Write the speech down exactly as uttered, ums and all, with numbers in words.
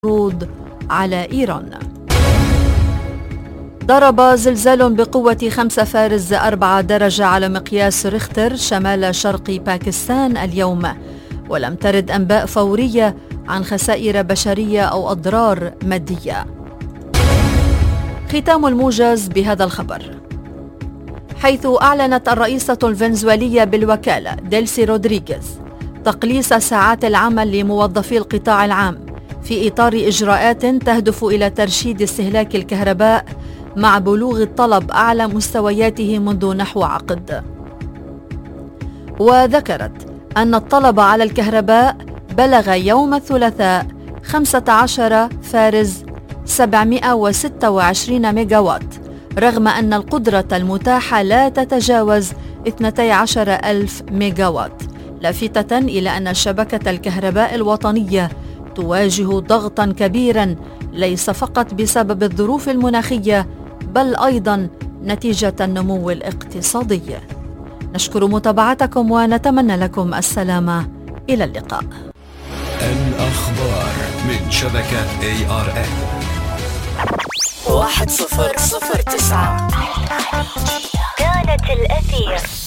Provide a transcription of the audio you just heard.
المفروض على إيران. ضرب زلزال بقوة خمسة فارز أربعة درجة على مقياس ريختر شمال شرق باكستان اليوم، ولم ترد أنباء فورية عن خسائر بشرية أو أضرار مادية. ختام الموجز بهذا الخبر، حيث أعلنت الرئيسة الفنزويلية بالوكالة ديلسي رودريغيز تقليص ساعات العمل لموظفي القطاع العام في إطار إجراءات تهدف إلى ترشيد استهلاك الكهرباء مع بلوغ الطلب أعلى مستوياته منذ نحو عقد. وذكرت أن الطلب على الكهرباء بلغ يوم الثلاثاء خمسة عشر فارز سبعمائة وستة وعشرين ميجاوات، رغم أن القدرة المتاحة لا تتجاوز اثنتي عشر ألف ميجاوات، لافتة إلى أن شبكة الكهرباء الوطنية تواجه ضغطا كبيرا ليس فقط بسبب الظروف المناخية بل أيضا نتيجة النمو الاقتصادي. نشكر متابعتكم ونتمنى لكم السلامة. إلى اللقاء. الأخبار من شبكة إيه آر إم واحد صفر صفر تسعة كانت الأثير.